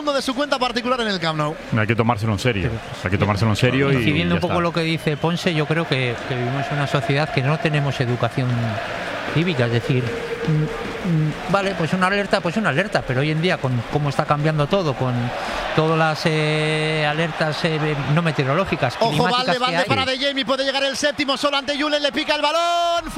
fondo de su cuenta particular en el Camp Nou. Hay que tomárselo en serio. Hay que tomárselo en serio. Y siguiendo un ya poco está. lo que dice Ponce, yo creo que vivimos en una sociedad que no tenemos educación cívica, es decir, vale, pues una alerta, pero hoy en día con cómo está cambiando todo, con todas las alertas no meteorológicas, Ojo, climáticas Valde que hay. para De Jemi, puede llegar el séptimo solo ante Julen, le pica el balón,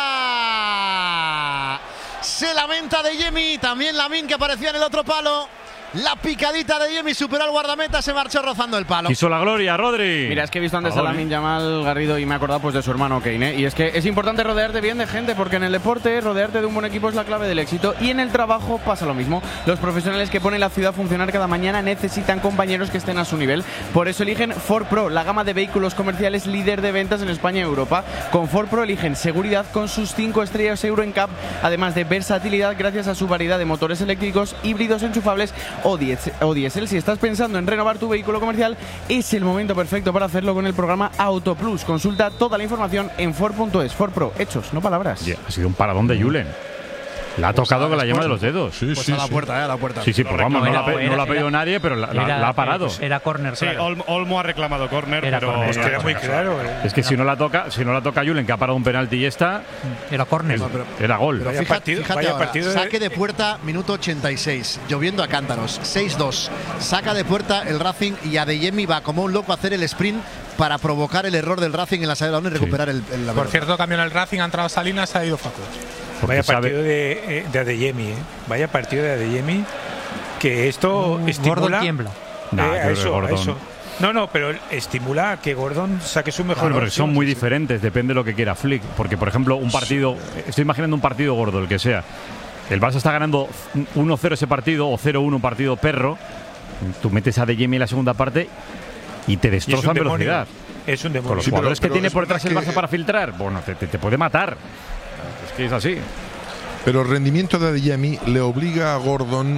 fuera. Se lamenta De Jemi, también Lamine que aparecía en el otro palo. La picadita de Jemi superó al guardameta, se marchó rozando el palo. Quiso la gloria, Rodri. Mira, es que he visto antes a Lamine Yamal, Garrido, y me he acordado pues de su hermano Kane, ¿eh? Y es que es importante rodearte bien de gente, porque en el deporte rodearte de un buen equipo es la clave del éxito, y en el trabajo pasa lo mismo. Los profesionales que ponen la ciudad a funcionar cada mañana necesitan compañeros que estén a su nivel. Por eso eligen Ford Pro, la gama de vehículos comerciales líder de ventas en España y Europa. Con Ford Pro eligen seguridad con sus 5 estrellas Euro NCAP, además de versatilidad gracias a su variedad de motores eléctricos, híbridos enchufables o diésel. Si estás pensando en renovar tu vehículo comercial, es el momento perfecto para hacerlo con el programa Auto Plus. Consulta toda la información en Ford.es. Ford Pro, hechos, no palabras. Yeah, ha sido un paradón de Julen. La ha tocado con la yema de los dedos. Sí, Pues a la puerta, a la puerta. Sí, pues vamos, no la ha pedido nadie, pero la ha parado. Era córner, Sí, claro. Olmo ha reclamado córner, Era pero córner, es que era muy claro. Es que si no la toca Julen, que ha parado un penalti y esta, Era córner. era gol. Pero Vaya fíjate partido ahora, de- saque de puerta, minuto 86, lloviendo a cántaros, 6-2. Saca de puerta el Racing y Adeyemi va como un loco a hacer el sprint para provocar el error del Racing en la salida de balón y recuperar la Por pelota. cierto, cambio en el Racing, ha entrado Salinas, ha ido Facu. Porque Vaya sabe- partido de Adeyemi, ¿eh? Vaya partido de Adeyemi, que esto estimula. Gordon tiembla. Nah, yo creo que eso, Gordon- eso. No, pero estimula a que Gordon saque su mejor Bueno, pero versión. son muy Sí, sí. diferentes, depende de lo que quiera Flick. Porque, por ejemplo, un partido, estoy imaginando un partido gordo, el que sea. El Barça está ganando 1-0 ese partido, o 0-1 un partido perro. Tú metes a De Jemi en la segunda parte y te Y es destrozan un demonio. velocidad. Es un Con demonio. los Sí, pero- jugadores que pero tiene es por verdad detrás el que- Barça para filtrar, bueno, te puede matar. Es que es así. Pero el rendimiento de Adeyemi le obliga a Gordon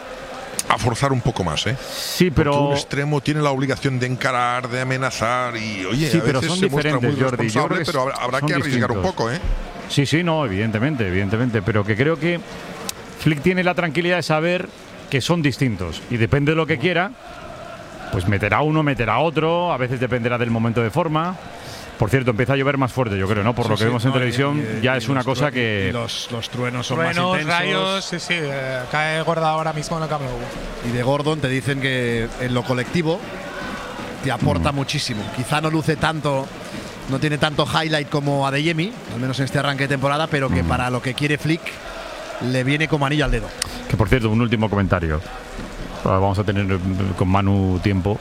a forzar un poco más, ¿eh? Sí, Porque pero un extremo tiene la obligación de encarar, de amenazar y, oye, Sí, a pero veces son se muestra muy diferentes, Jordi. Yo creo responsable, que pero habrá son que arriesgar un distintos. poco, ¿eh? sí, no, evidentemente, pero que creo que Flick tiene la tranquilidad de saber que son distintos y depende de lo que quiera, pues meterá uno, meterá otro, a veces dependerá del momento de forma. Por cierto, empieza a llover más fuerte, yo creo, ¿no? Por lo que vemos en televisión, ya es una cosa que... Y los truenos son Truenos, más intensos. rayos, sí, cae gorda ahora mismo en el Camp Nou. Y de Gordon te dicen que en lo colectivo te aporta muchísimo. Quizá no luce tanto, no tiene tanto highlight como Adeyemi, al menos en este arranque de temporada, pero que para lo que quiere Flick le viene como anillo al dedo. Que por cierto, un último comentario. Ahora vamos a tener con Manu tiempo.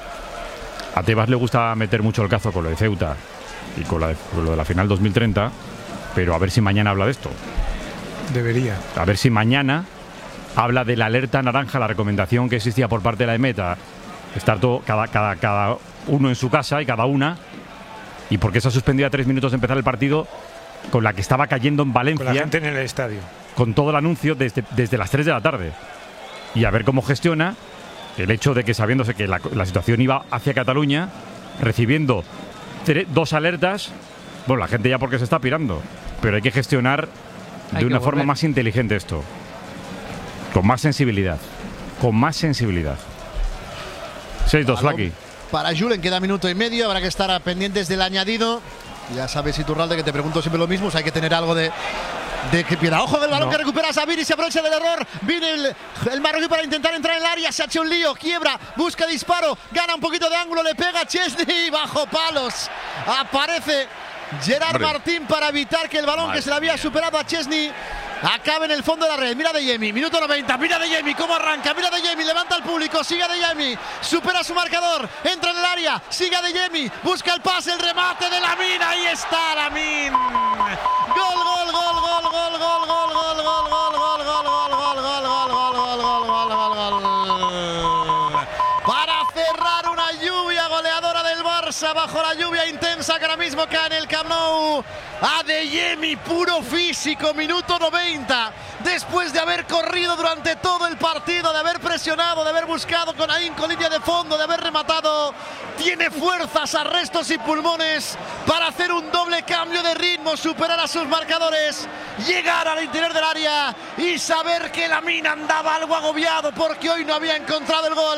A Tebas le gusta meter mucho el cazo con lo de Ceuta y con lo de la final 2030, pero a ver si mañana habla de esto. Debería. A ver si mañana habla de la alerta naranja, la recomendación que existía por parte de la EMETA, estar todo, cada uno en su casa y cada una, y porque se ha suspendido a 3 minutos de empezar el partido, con la que estaba cayendo en Con la Valencia, gente en el estadio. con todo el anuncio desde las 3 de la tarde. Y a ver cómo gestiona el hecho de que, sabiéndose que la situación iba hacia Cataluña, recibiendo 2 alertas, bueno, la gente ya porque se está pirando, pero hay que gestionar Hay de que una forma volver. más inteligente esto, con más sensibilidad, 6-2, Flaky. Para Julen queda minuto y medio, habrá que estar pendientes del añadido. Ya sabes, Iturralde, que te pregunto siempre lo mismo, o sea, hay que tener algo de que piedad. Ojo del balón que recupera Sabir y se aprovecha del error. Viene el marroquí para intentar entrar en el área, se ha hecho un lío, quiebra, busca disparo, gana un poquito de ángulo, le pega a Chesney bajo palos. Aparece Gerard Martín para evitar que el balón que se le había superado a Chesney acabe en el fondo de la red. Mira De Jemi, minuto 90, mira De Jemi cómo arranca, mira De Jemi, levanta al público, sigue De Jemi, supera su marcador, entra en el área, sigue De Jemi, busca el pase, el remate de Lamine, ahí está Lamine. Gol, gol, gol, gol, gol, gol, gol, gol, gol, gol, gol, gol, gol, gol. Para cerrar una lluvia goleadora del Barça bajo la lluvia intensa que ahora mismo cae en el Camp Nou. Adeyemi, puro físico, minuto 90. Después de haber corrido durante todo el partido, de haber presionado, de haber buscado con ahí con línea de fondo, de haber rematado, tiene fuerzas, arrestos y pulmones para hacer un doble cambio de ritmo, superar a sus marcadores, llegar al interior del área y saber que Lamine andaba algo agobiado porque hoy no había encontrado el gol.